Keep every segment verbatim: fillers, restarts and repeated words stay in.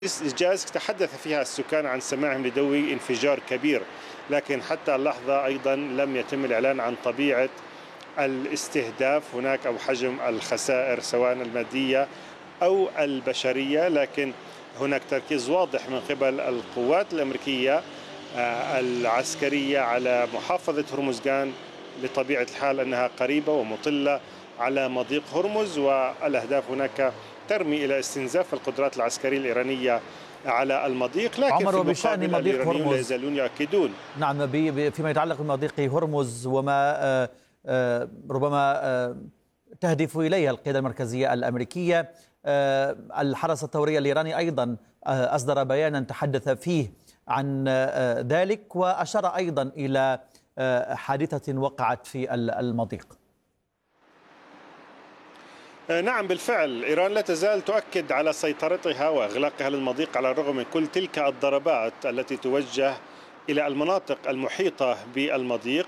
جاز تحدث فيها السكان عن سماعهم لدوي انفجار كبير، لكن حتى اللحظة أيضا لم يتم الإعلان عن طبيعة الاستهداف هناك أو حجم الخسائر سواء المادية أو البشرية، لكن هناك تركيز واضح من قبل القوات الأمريكية العسكرية على محافظة هرمزغان بطبيعة الحال أنها قريبة ومطلة على مضيق هرمز، والأهداف هناك ترمي إلى استنزاف القدرات العسكرية الإيرانية على المضيق. لكن عمر، في وبشأن المقابل مضيق الإيرانيون لا هرمز يزالون يؤكدون نعم فيما يتعلق بمضيق هرمز وما آه، آه، ربما آه، تهدف إليها القيادة المركزية الأمريكية. آه، الحرس الثوري الإيراني أيضا آه، أصدر بيانا تحدث فيه عن آه، ذلك، وأشار أيضا إلى آه، حادثة وقعت في المضيق. نعم بالفعل، إيران لا تزال تؤكد على سيطرتها وإغلاقها للمضيق على الرغم من كل تلك الضربات التي توجه إلى المناطق المحيطة بالمضيق.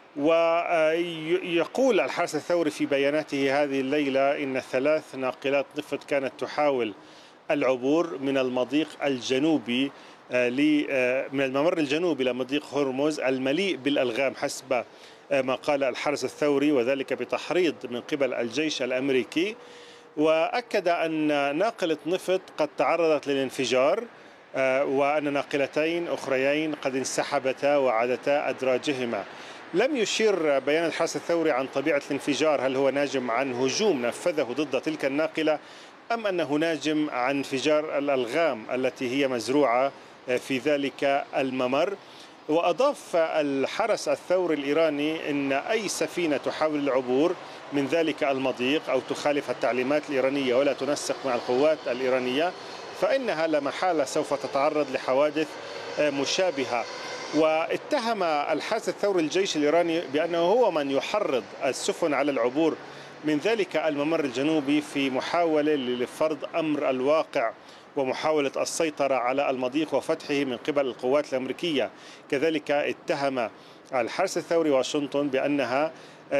ويقول الحرس الثوري في بياناته هذه الليلة إن ثلاث ناقلات نفط كانت تحاول العبور من المضيق الجنوبي من الممر الجنوبي لمضيق هرمز المليء بالألغام حسب ما قال الحرس الثوري، وذلك بتحريض من قبل الجيش الأمريكي. وأكد أن ناقلة نفط قد تعرضت للانفجار وأن ناقلتين أخريين قد انسحبتا وعادتا أدراجهما. لم يشير بيان الحرس الثوري عن طبيعة الانفجار، هل هو ناجم عن هجوم نفذه ضد تلك الناقلة أم أنه ناجم عن انفجار الألغام التي هي مزروعة في ذلك الممر. وأضاف الحرس الثوري الإيراني أن أي سفينة تحاول العبور من ذلك المضيق أو تخالف التعليمات الإيرانية ولا تنسق مع القوات الإيرانية فإنها لا محالة سوف تتعرض لحوادث مشابهة. واتهم الحرس الثوري الجيش الإيراني بأنه هو من يحرض السفن على العبور من ذلك الممر الجنوبي في محاولة لفرض أمر الواقع ومحاولة السيطرة على المضيق وفتحه من قبل القوات الأمريكية. كذلك اتهم الحرس الثوري واشنطن بأنها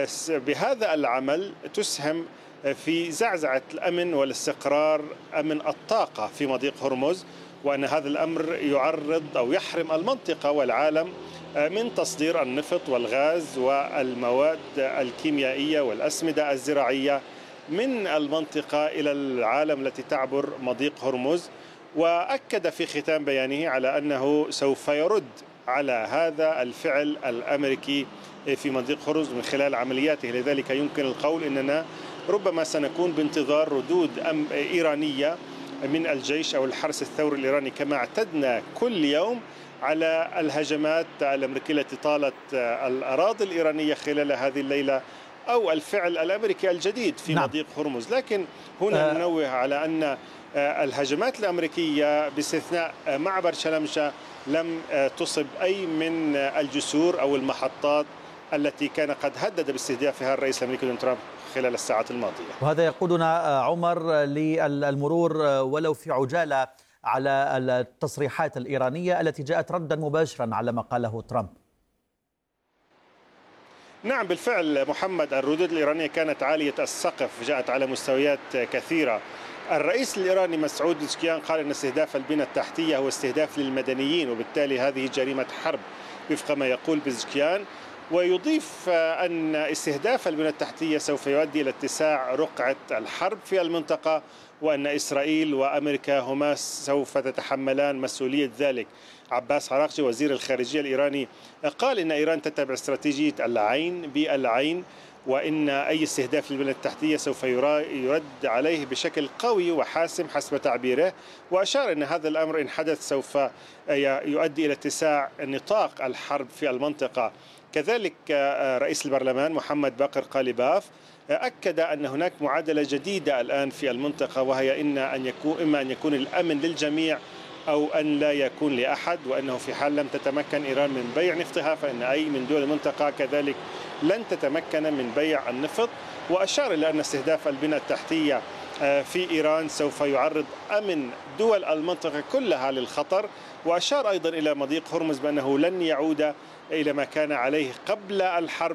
بهذا العمل تسهم في زعزعة الأمن والاستقرار أمن الطاقة في مضيق هرمز، وأن هذا الأمر يعرض أو يحرم المنطقة والعالم من تصدير النفط والغاز والمواد الكيميائية والأسمدة الزراعية من المنطقة إلى العالم التي تعبر مضيق هرمز. وأكد في ختام بيانه على أنه سوف يرد على هذا الفعل الأمريكي في مضيق هرمز من خلال عملياته. لذلك يمكن القول أننا ربما سنكون بانتظار ردود إيرانية من الجيش أو الحرس الثوري الإيراني كما اعتدنا كل يوم على الهجمات الأمريكية التي طالت الأراضي الإيرانية خلال هذه الليلة أو الفعل الأمريكي الجديد في نعم. مضيق هرمز. لكن هنا آه. ننوه على أن الهجمات الأمريكية باستثناء معبر شلمشة لم تصب أي من الجسور أو المحطات التي كان قد هدد باستهدافها الرئيس الأمريكي دونالد ترامب خلال الساعات الماضية. وهذا يقودنا عمر للمرور ولو في عجالة على التصريحات الإيرانية التي جاءت ردا مباشرا على ما قاله ترامب. نعم بالفعل محمد، الردود الإيرانية كانت عالية السقف، جاءت على مستويات كثيرة. الرئيس الإيراني مسعود بزكيان قال أن استهداف البنى التحتية هو استهداف للمدنيين وبالتالي هذه جريمة حرب وفق ما يقول بزكيان. ويضيف أن استهداف البنى التحتية سوف يؤدي إلى اتساع رقعة الحرب في المنطقة وأن إسرائيل وأمريكا هما سوف تتحملان مسؤولية ذلك. عباس عراقجي وزير الخارجية الإيراني قال إن إيران تتبع استراتيجية العين بالعين وإن أي استهداف للبنى التحتية سوف يرد عليه بشكل قوي وحاسم حسب تعبيره. وأشار أن هذا الأمر إن حدث سوف يؤدي إلى اتساع نطاق الحرب في المنطقة. كذلك رئيس البرلمان محمد باقر قالباف أكد أن هناك معادلة جديدة الآن في المنطقة وهي إن أن يكون إما أن يكون الأمن للجميع أو أن لا يكون لأحد، وأنه في حال لم تتمكن إيران من بيع نفطها فإن أي من دول المنطقة كذلك لن تتمكن من بيع النفط. وأشار إلى أن استهداف البنى التحتية في إيران سوف يعرض أمن دول المنطقة كلها للخطر. وأشار أيضا إلى مضيق هرمز بأنه لن يعود إلى ما كان عليه قبل الحرب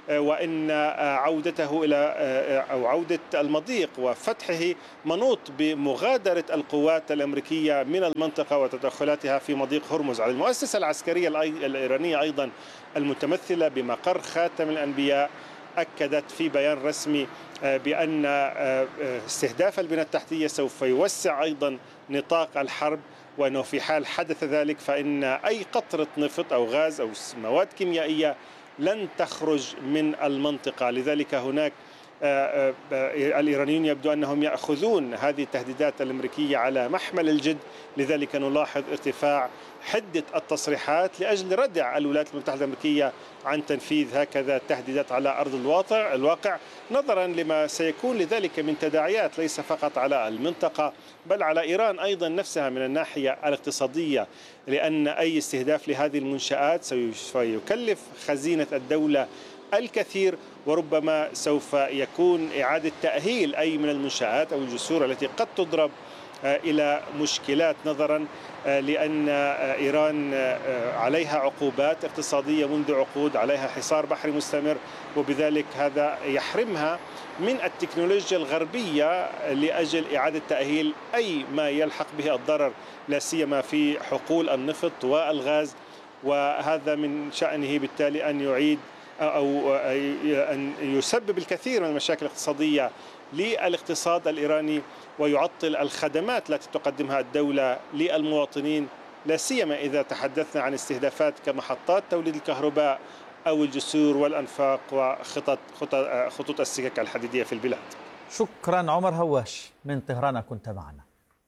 وإن عودته إلى أو عودة المضيق وفتحه منوط بمغادرة القوات الأمريكية من المنطقة وتدخلاتها في مضيق هرمز. على المؤسسة العسكرية الإيرانية أيضا المتمثلة بمقر خاتم الأنبياء أكدت في بيان رسمي بأن استهداف البنى التحتية سوف يوسع أيضا نطاق الحرب، وأنه في حال حدث ذلك فإن أي قطرة نفط أو غاز أو مواد كيميائية لن تخرج من المنطقة. لذلك هناك الإيرانيون يبدو أنهم يأخذون هذه التهديدات الأمريكية على محمل الجد، لذلك نلاحظ ارتفاع حدة التصريحات لأجل ردع الولايات المتحدة الأمريكية عن تنفيذ هكذا تهديدات على أرض الواقع الواقع نظرا لما سيكون لذلك من تداعيات ليس فقط على المنطقة بل على إيران أيضا نفسها من الناحية الاقتصادية، لأن أي استهداف لهذه المنشآت سوف يكلف خزينة الدولة الكثير، وربما سوف يكون إعادة تأهيل أي من المنشآت أو الجسور التي قد تضرب إلى مشكلات، نظرا لأن إيران عليها عقوبات اقتصادية منذ عقود، عليها حصار بحري مستمر، وبذلك هذا يحرمها من التكنولوجيا الغربية لأجل إعادة تأهيل أي ما يلحق به الضرر، لا سيما في حقول النفط والغاز، وهذا من شأنه بالتالي أن يعيد أو أن يسبب الكثير من المشاكل الاقتصادية للاقتصاد الإيراني ويعطل الخدمات التي تقدمها الدولة للمواطنين، لا سيما إذا تحدثنا عن استهدافات كمحطات توليد الكهرباء أو الجسور والأنفاق وخطط خطوط السكك الحديدية في البلاد. شكرا عمر هواش من طهران كنت معنا.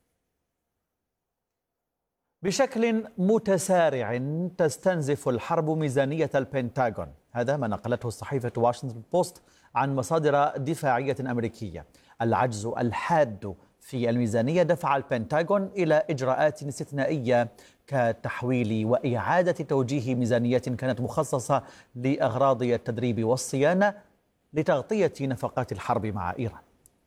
بشكل متسارع تستنزف الحرب ميزانية البنتاغون، هذا ما نقلته صحيفة واشنطن بوست عن مصادر دفاعية أمريكية. العجز الحاد في الميزانية دفع البنتاغون إلى إجراءات استثنائية كتحويل وإعادة توجيه ميزانية كانت مخصصة لأغراض التدريب والصيانة لتغطية نفقات الحرب مع إيران.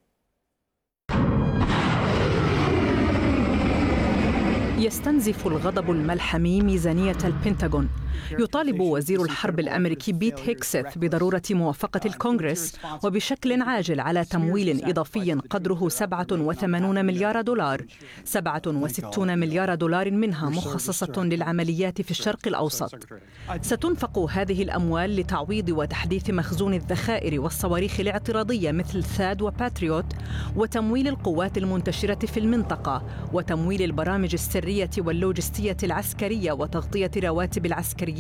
يستنزف الغضب الملحمي ميزانية البنتاغون. يطالب وزير الحرب الأمريكي بيت هيكسيث بضرورة موافقة الكونغرس وبشكل عاجل على تمويل إضافي قدره سبعة وثمانين مليار دولار، سبعة وستين مليار دولار منها مخصصة للعمليات في الشرق الأوسط. ستنفق هذه الأموال لتعويض وتحديث مخزون الذخائر والصواريخ الاعتراضية مثل ثاد وباتريوت، وتمويل القوات المنتشرة في المنطقة، وتمويل البرامج السرية واللوجستية العسكرية وتغطية رواتب العسكريين.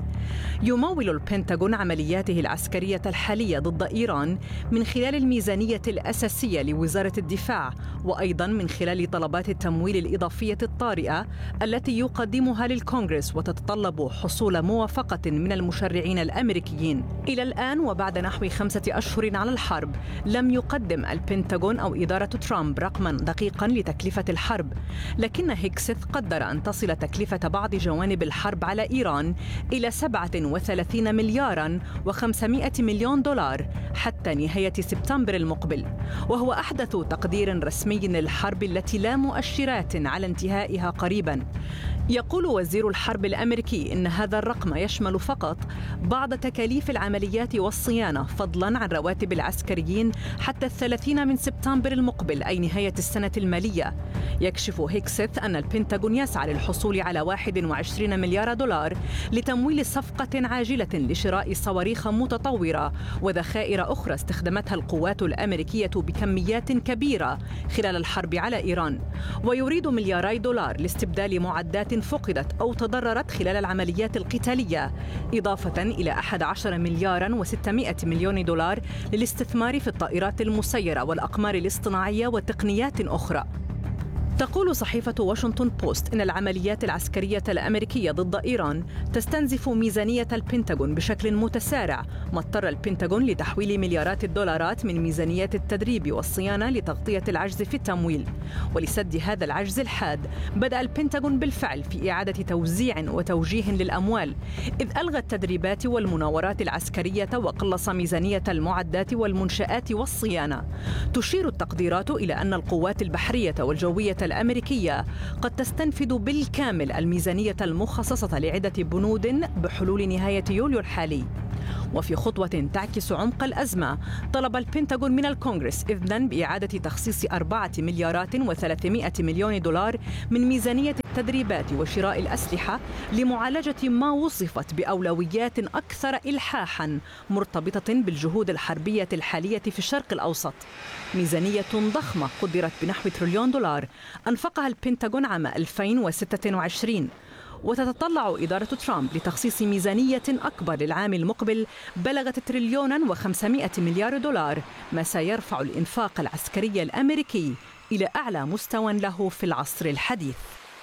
يمول البنتاغون عملياته العسكرية الحالية ضد إيران من خلال الميزانية الأساسية لوزارة الدفاع، وأيضا من خلال طلبات التمويل الإضافية الطارئة التي يقدمها للكونغرس وتتطلب حصول موافقة من المشرعين الأمريكيين. إلى الآن وبعد نحو خمسة أشهر على الحرب لم يقدم البنتاغون أو إدارة ترامب رقما دقيقا لتكلفة الحرب، لكن هيكسيث قدر أن تصل تكلفة بعض جوانب الحرب على إيران إلى سبعة وثلاثين مليارا وخمسمائة مليون دولار حتى نهاية سبتمبر المقبل، وهو أحدث تقدير رسمي للحرب التي لا مؤشرات على انتهائها قريبا. يقول وزير الحرب الأمريكي إن هذا الرقم يشمل فقط بعض تكاليف العمليات والصيانة فضلا عن رواتب العسكريين حتى الثلاثين من سبتمبر المقبل أي نهاية السنة المالية. يكشف هيكسيث أن البنتاغون يسعى للحصول على واحد وعشرين مليار دولار لتمويل صفقة عاجلة لشراء صواريخ متطورة وذخائر أخرى استخدمتها القوات الأمريكية بكميات كبيرة خلال الحرب على إيران، ويريد ملياري دولار لاستبدال معدات فقدت أو تضررت خلال العمليات القتالية، إضافة إلى أحد عشر مليارا وستمائة مليون دولار للاستثمار في الطائرات المسيرة والأقمار الاصطناعية وتقنيات أخرى. تقول صحيفة واشنطن بوست إن العمليات العسكرية الأمريكية ضد إيران تستنزف ميزانية البنتاغون بشكل متسارع، ما اضطر البنتاغون لتحويل مليارات الدولارات من ميزانيات التدريب والصيانة لتغطية العجز في التمويل. ولسد هذا العجز الحاد بدأ البنتاغون بالفعل في إعادة توزيع وتوجيه للأموال، إذ ألغى التدريبات والمناورات العسكرية وقلص ميزانية المعدات والمنشآت والصيانة. تشير التقديرات إلى أن القوات البحرية والجوية الأمريكية قد تستنفذ بالكامل الميزانية المخصصة لعدة بنود بحلول نهاية يوليو الحالي. وفي خطوة تعكس عمق الأزمة، طلب البنتاغون من الكونغرس إذناً بإعادة تخصيص أربعة مليارات وثلاثمائة مليون دولار من ميزانية التدريبات وشراء الأسلحة لمعالجة ما وصفت بأولويات أكثر إلحاحاً مرتبطة بالجهود الحربية الحالية في الشرق الأوسط. ميزانية ضخمة قدرت بنحو تريليون دولار أنفقها البنتاغون عام ألفين وستة وعشرين، وتتطلع إدارة ترامب لتخصيص ميزانية أكبر للعام المقبل بلغت تريليونا وخمسمائة مليار دولار، ما سيرفع الإنفاق العسكري الأمريكي إلى أعلى مستوى له في العصر الحديث.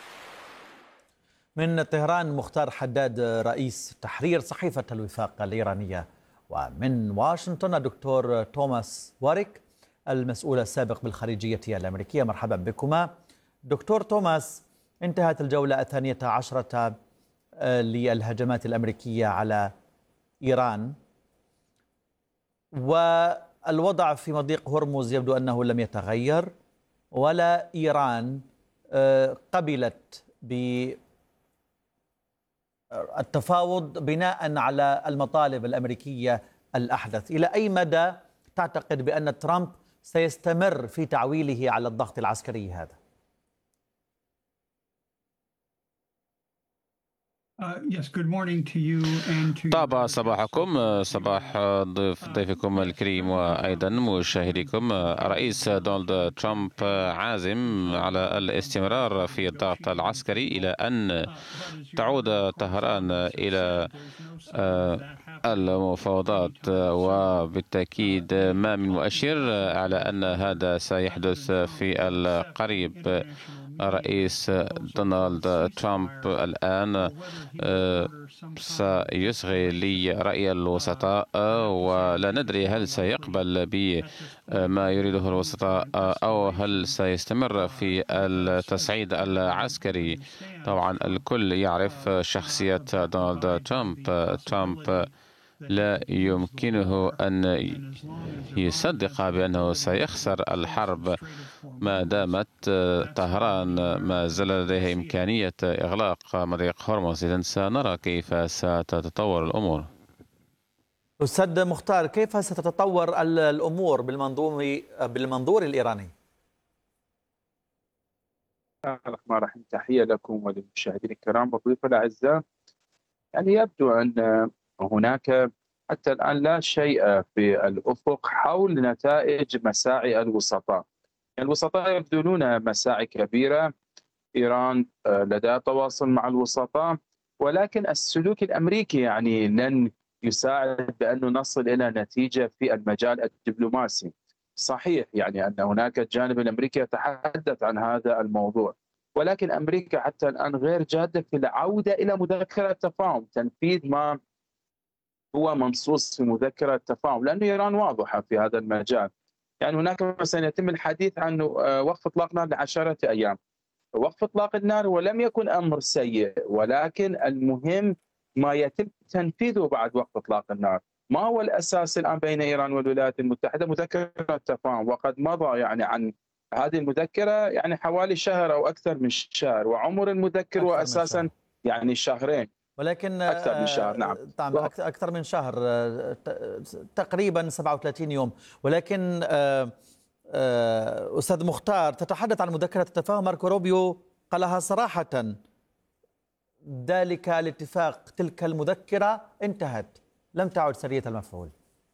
من طهران مختار حداد رئيس تحرير صحيفة الوفاق الإيرانية، ومن واشنطن الدكتور توماس واريك المسؤول السابق بالخارجية الأمريكية. مرحبا بكما. دكتور توماس، انتهت الجولة الثانية عشرة للهجمات الأمريكية على إيران، والوضع في مضيق هرمز يبدو أنه لم يتغير، ولا إيران قبلت بالتفاوض بناء على المطالب الأمريكية الأحدث. إلى أي مدى تعتقد بأن ترامب سيستمر في تعويله على الضغط العسكري هذا؟ طاب صباحكم، صباح ضيف ضيفكم الكريم وأيضا مشاهديكم. الرئيس دونالد ترامب عازم على الاستمرار في الضغط العسكري إلى أن تعود طهران إلى المفاوضات، وبالتأكيد ما من مؤشر على أن هذا سيحدث في القريب. الرئيس دونالد ترامب الآن سيصغي لرأي الوسطاء، ولا ندري هل سيقبل بما يريده الوسطاء أو هل سيستمر في التصعيد العسكري. طبعا الكل يعرف شخصية دونالد ترامب. ترامب لا يمكنه أن يصدق بأنه سيخسر الحرب ما دامت طهران ما زال لديها إمكانية إغلاق مضيق هرمز. إذن سنرى كيف ستتطور الأمور. أستاذ مختار، كيف ستتطور الأمور بالمنظور بالمنظور الإيراني؟ الرحمن الرحيم، تحية لكم وللمشاهدين الكرام والضيوف الأعزاء. يعني يبدو أن هناك حتى الآن لا شيء في الأفق حول نتائج مساعي الوسطاء. الوسطاء يبذلون مساعي كبيرة، إيران لديها تواصل مع الوسطاء، ولكن السلوك الأمريكي يعني لن يساعد بأنه نصل إلى نتيجة في المجال الدبلوماسي. صحيح يعني أن هناك الجانب الأمريكي يتحدث عن هذا الموضوع، ولكن أمريكا حتى الآن غير جادة في العودة إلى مذكرة تفاهم، تنفيذ ما هو منصوص في مذكرة التفاهم، لأن إيران واضحة في هذا المجال. يعني هناك مثلا يتم الحديث عن وقف إطلاق نار لعشرة أيام. وقف إطلاق النار ولم يكن أمر سيء، ولكن المهم ما يتم تنفيذه بعد وقف إطلاق النار. ما هو الأساس الآن بين إيران والولايات المتحدة؟ مذكرة التفاهم، وقد مضى يعني عن هذه المذكرة يعني حوالي شهر أو أكثر من شهر، وعمر المذكر وأساسا يعني شهرين، ولكن أكثر من شهر. نعم طبعا أكثر من شهر، تقريبا سبعة وثلاثين يوم. ولكن أستاذ مختار، تتحدث عن مذكرة التفاهم. ماركو روبيو قالها صراحة، ذلك الاتفاق، تلك المذكرة انتهت، لم تعد سرية المفعول.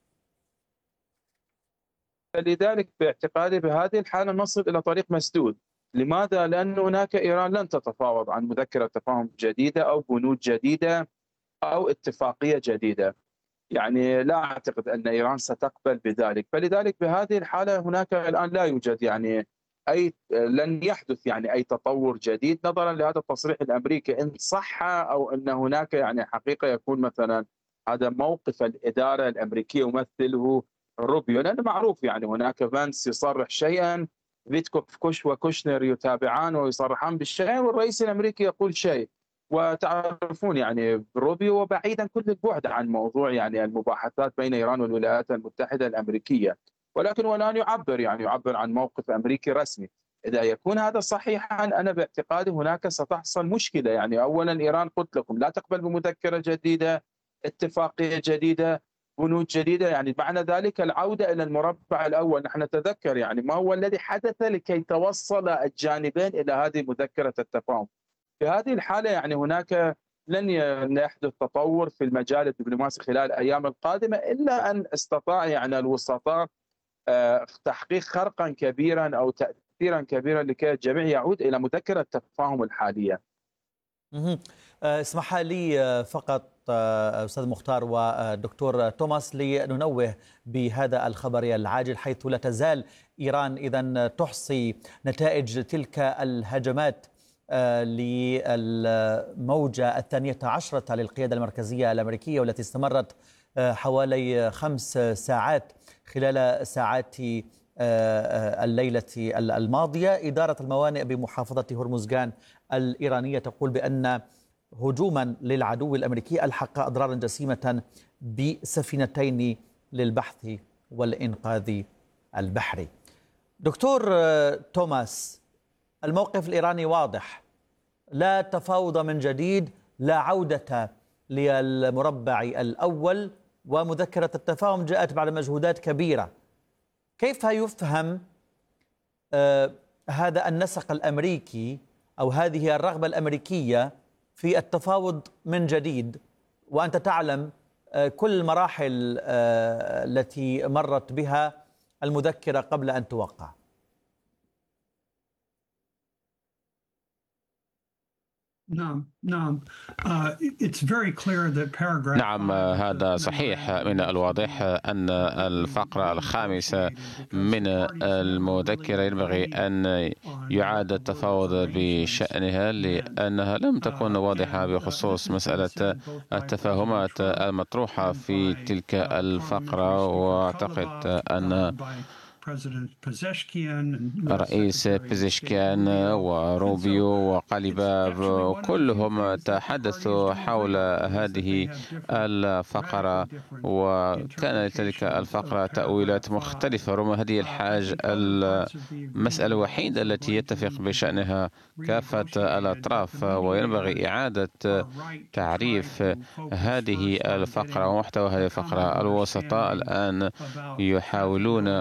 لذلك باعتقادي بهذه الحالة نصل إلى طريق مسدود. لماذا؟ لأن هناك إيران لن تتفاوض عن مذكرة تفاهم جديدة أو بنود جديدة أو اتفاقية جديدة. يعني لا أعتقد أن إيران ستقبل بذلك، فلذلك بهذه الحالة هناك الآن لا يوجد يعني أي لن يحدث يعني أي تطور جديد نظرا لهذا التصريح الأمريكي، إن صح أو أن هناك يعني حقيقة يكون مثلا هذا موقف الإدارة الأمريكية يمثله روبيو، لأنه معروف يعني هناك فانس يصرح شيئا، فيتكوف كوش وكوشنر يتابعان ويصرحان بالشيء، والرئيس الأمريكي يقول شيء. وتعرفون يعني روبيو وبعيدا كل البعد عن موضوع يعني المباحثات بين إيران والولايات المتحدة الأمريكية، ولكن والآن يعبر يعني يعبر عن موقف أمريكي رسمي. إذا يكون هذا صحيحا أنا باعتقادي هناك ستحصل مشكلة. يعني أولا إيران قلت لكم لا تقبل بمذكرة جديدة، اتفاقية جديدة، بنود جديدة، يعني معنى ذلك العودة إلى المربع الأول. نحن نتذكر يعني ما هو الذي حدث لكي توصل الجانبين إلى هذه مذكرة التفاهم. في هذه الحالة يعني هناك لن يحدث تطور في المجال الدبلوماسي خلال الأيام القادمة إلا أن استطاع يعني الوسطاء تحقيق خرقا كبيرا أو تأثيرا كبيرا لكي الجميع يعود إلى مذكرة التفاهم الحالية. اسمح لي فقط أستاذ مختار ودكتور توماس لننوه بهذا الخبر العاجل، حيث لا تزال إيران إذن تحصي نتائج تلك الهجمات للموجة الثانية عشرة للقيادة المركزية الأمريكية، والتي استمرت حوالي خمس ساعات خلال ساعات الليلة الماضية. إدارة الموانئ بمحافظة هرمزغان الإيرانية تقول بأن هجوما للعدو الأمريكي ألحق أضرارا جسيمة بسفينتين للبحث والإنقاذ البحري. دكتور توماس، الموقف الإيراني واضح، لا تفاوض من جديد، لا عودة للمربع الأول، ومذكرة التفاهم جاءت بعد مجهودات كبيرة. كيف يفهم آه هذا النسق الأمريكي أو هذه الرغبة الأمريكية في التفاوض من جديد، وأنت تعلم آه كل المراحل آه التي مرت بها المذكرة قبل أن توقع؟ نعم نعم نعم هذا صحيح. من الواضح أن الفقرة الخامسة من المذكرة ينبغي أن يعاد التفاوض بشأنها، لأنها لم تكن واضحة بخصوص مسألة التفاهمات المطروحة في تلك الفقرة. وأعتقد أن رئيس بيزشكيان وروبيو وقاليباف كلهم تحدثوا حول هذه الفقرة، وكان لتلك الفقرة تأويلات مختلفة. رغم هذه الحاجة المسألة الوحيدة التي يتفق بشأنها كافة الأطراف، وينبغي إعادة تعريف هذه الفقرة ومحتوى هذه الفقرة. الوسطاء الآن يحاولون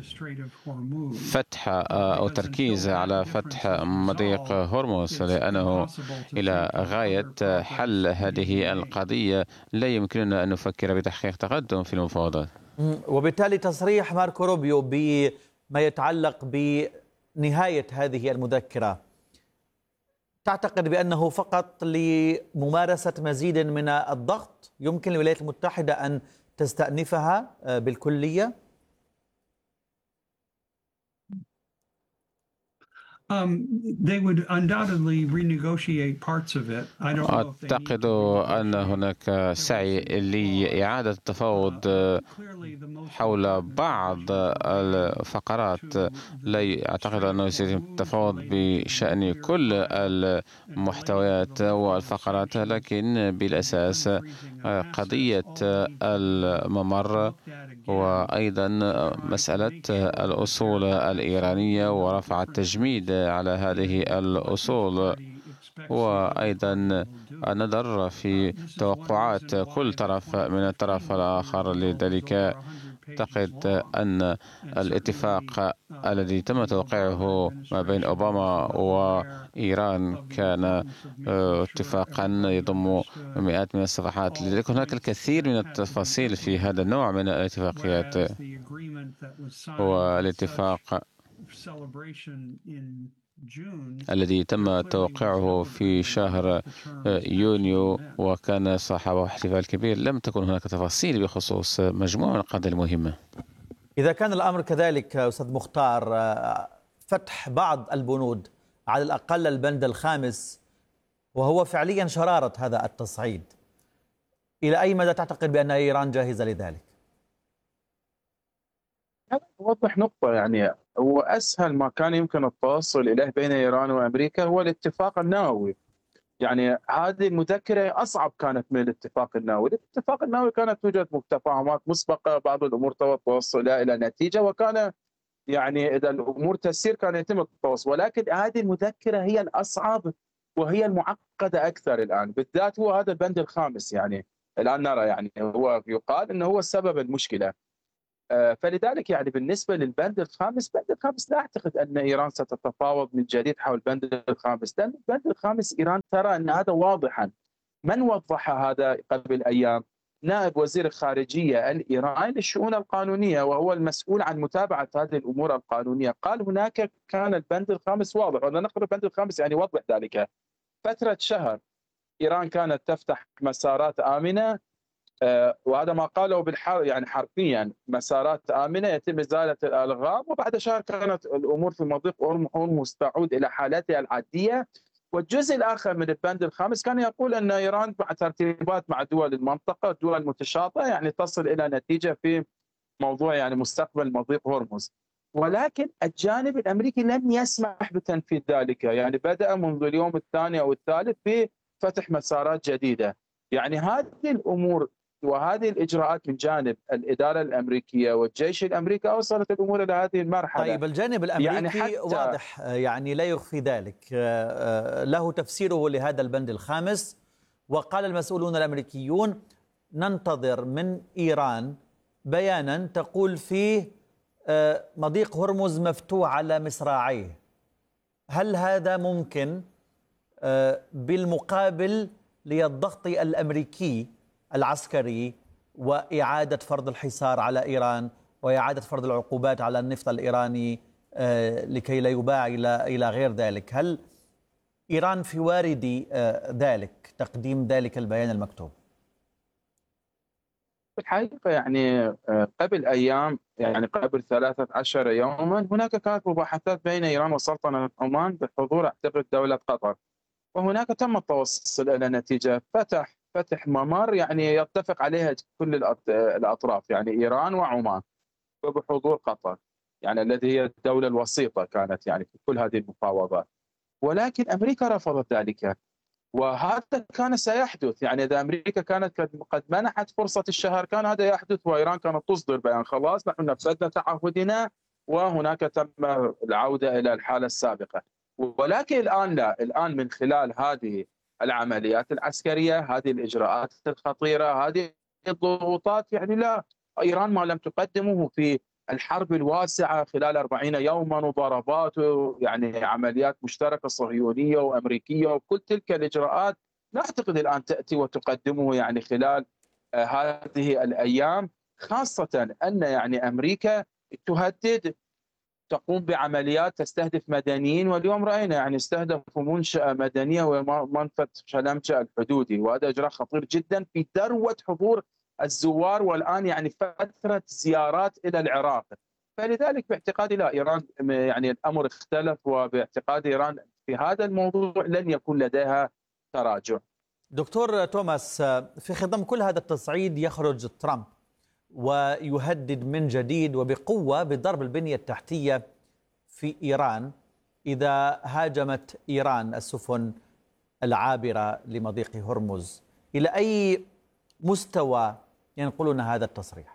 فتح أو تركيز على فتح مضيق هرمز، لأنه إلى غاية حل هذه القضية لا يمكننا أن نفكر بتحقيق تقدم في المفاوضات. وبالتالي تصريح ماركو روبيو بما يتعلق بنهاية هذه المذكرة، تعتقد بأنه فقط لممارسة مزيد من الضغط يمكن للولايات المتحدة أن تستأنفها بالكلية؟ أعتقد أن هناك سعي لإعادة التفاوض حول بعض الفقرات. لا أعتقد أنه سيتم التفاوض بشأن كل المحتويات والفقرات، لكن بالأساس قضية الممر وأيضا مسألة الأصول الإيرانية ورفع التجميد على هذه الأصول، وأيضا النظر في توقعات كل طرف من الطرف الآخر. لذلك أعتقد أن الاتفاق الذي تم توقيعه ما بين أوباما وإيران كان اتفاقا يضم مئات من الصفحات. لذلك هناك الكثير من التفاصيل في هذا النوع من الاتفاقيات. والاتفاق الذي تم توقيعه في شهر يونيو وكان صاحبه احتفال كبير، لم تكن هناك تفاصيل بخصوص مجموعة من القضايا المهمة. إذا كان الأمر كذلك أستاذ مختار، فتح بعض البنود على الأقل البند الخامس وهو فعليا شرارة هذا التصعيد، إلى أي مدى تعتقد بأن إيران جاهزة لذلك؟ أوضح نقطة، يعني هو أسهل ما كان يمكن التوصل إليه بين إيران وأمريكا هو الاتفاق النووي. يعني هذه المذكرة أصعب كانت من الاتفاق النووي. الاتفاق النووي كانت توجد تفاهمات مسبقة، بعض الأمور توصل إلى نتيجة، وكان يعني إذا الأمور تسير كان يتم التوصل. ولكن هذه المذكرة هي الأصعب وهي المعقدة أكثر الآن، بالذات هو هذا البند الخامس. يعني الآن نرى يعني هو يقال أنه هو سبب المشكلة. فلذلك يعني بالنسبة للبند الخامس، البند الخامس لا أعتقد أن إيران ستتفاوض من جديد حول البند الخامس، لأن البند الخامس إيران ترى أن هذا واضحا. من وضح هذا قبل أيام؟ نائب وزير الخارجية الإيراني للشؤون القانونية، وهو المسؤول عن متابعة هذه الأمور القانونية، قال هناك كان البند الخامس واضح، وأنا نقرأ البند الخامس يعني يوضح ذلك. فترة شهر إيران كانت تفتح مسارات آمنة، آه وهذا ما قاله بالحر يعني حرفيا، مسارات آمنة يتم إزالة الألغام، وبعد شهر كانت الأمور في مضيق هرمز تعود إلى حالتها العادية. والجزء الآخر من البند الخامس كان يقول أن إيران مع ترتيبات مع دول المنطقة، دول متشاطئة، يعني تصل إلى نتيجة في موضوع يعني مستقبل مضيق هرمز. ولكن الجانب الأمريكي لم يسمح بتنفيذ ذلك، يعني بدأ منذ اليوم الثاني أو الثالث بفتح مسارات جديدة. يعني هذه الأمور وهذه الإجراءات من جانب الإدارة الأمريكية والجيش الأمريكي أوصلت الأمور إلى هذه المرحلة. طيب الجانب الأمريكي يعني حتى واضح، يعني لا يخفي ذلك، له تفسيره لهذا البند الخامس. وقال المسؤولون الأمريكيون ننتظر من إيران بيانا تقول فيه مضيق هرمز مفتوح على مصراعيه. هل هذا ممكن بالمقابل للضغط الأمريكي العسكري وإعادة فرض الحصار على إيران وإعادة فرض العقوبات على النفط الإيراني لكي لا يباع إلى إلى غير ذلك؟ هل إيران في وارد ذلك تقديم ذلك البيان المكتوب؟ في الحقيقة يعني قبل أيام، يعني قبل ثلاثة عشر يوما، هناك كانت مباحثات بين إيران وسلطنة عمان بحضور أعتقد دولة قطر، وهناك تم التوصل إلى نتيجة فتح فتح ممر يعني يتفق عليها كل الأطراف، يعني إيران وعمان، وبحضور قطر يعني الذي هي الدولة الوسيطة كانت يعني في كل هذه المفاوضات. ولكن أمريكا رفضت ذلك، وهذا كان سيحدث. يعني إذا أمريكا كانت قد منحت فرصة الشهر كان هذا يحدث، وإيران كانت تصدر بيان خلاص نحن نفذنا تعهدنا وهناك تم العودة إلى الحالة السابقة. ولكن الآن لا، الآن من خلال هذه العمليات العسكرية، هذه الإجراءات الخطيرة، هذه الضغوطات، يعني لا، إيران ما لم تقدمه في الحرب الواسعة خلال أربعين يوما وضربات يعني عمليات مشتركة صهيونية وأمريكية وكل تلك الإجراءات، لا أعتقد الآن تأتي وتقدمه يعني خلال هذه الأيام، خاصة أن يعني أمريكا تهدد تقوم بعمليات تستهدف مدنيين. واليوم رأينا يعني استهدفوا منشأة مدنية ومنفذ شلمشة الحدودي، وهذا إجراء خطير جدا في ذروة حضور الزوار، والآن يعني فترة زيارات إلى العراق. فلذلك باعتقادي لا، إيران يعني الأمر اختلف، وباعتقاد إيران في هذا الموضوع لن يكون لديها تراجع. دكتور توماس، في خضم كل هذا التصعيد يخرج ترامب ويهدد من جديد وبقوة بضرب البنية التحتية في إيران إذا هاجمت إيران السفن العابرة لمضيق هرمز. إلى أي مستوى ينقلون هذا التصريح؟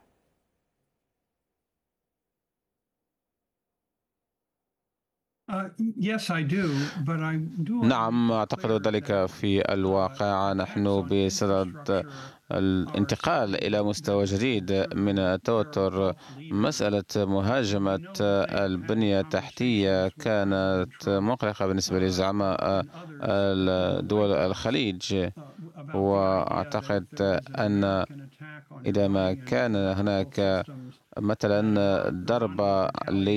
نعم، أعتقد ذلك. في الواقع نحن بصدد الانتقال إلى مستوى جديد من التوتر. مسألة مهاجمة البنية التحتية كانت مقلقة بالنسبة لزعماء دول الخليج، وأعتقد أن إذا ما كان هناك مثلا ضربة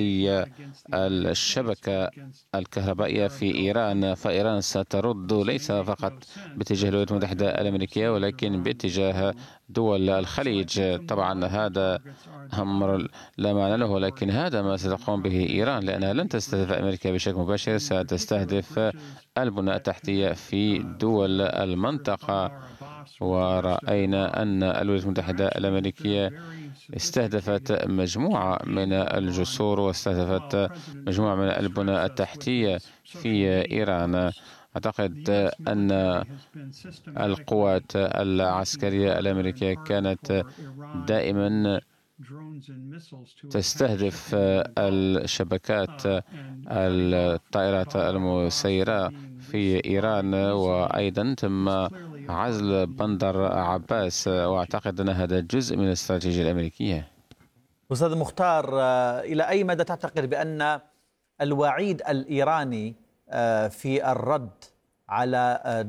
للشبكة الكهربائية في إيران، فإيران سترد ليس فقط باتجاه الولايات المتحدة الأمريكية ولكن باتجاه دول الخليج. طبعا هذا أمر لا معنى له، لكن هذا ما ستقوم به إيران، لأنها لن تستهدف أمريكا بشكل مباشر، ستستهدف البنى التحتية في دول المنطقة. ورأينا أن الولايات المتحدة الأمريكية استهدفت مجموعة من الجسور واستهدفت مجموعة من البنى التحتية في إيران. أعتقد أن القوات العسكرية الأمريكية كانت دائما تستهدف الشبكات الطائرات المسيرة في إيران، وأيضا تم عزل بندر عباس، وأعتقد أن هذا جزء من الاستراتيجية الأمريكية. أستاذ مختار، إلى أي مدى تعتقد بأن الوعيد الإيراني في الرد على